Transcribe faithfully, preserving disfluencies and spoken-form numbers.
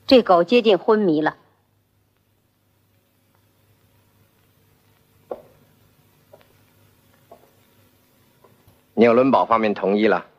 这狗接近昏迷了。 纽伦堡方面同意了。